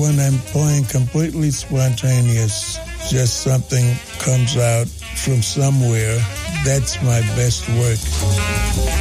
when I'm playing completely spontaneous, just something comes out from somewhere, that's my best work.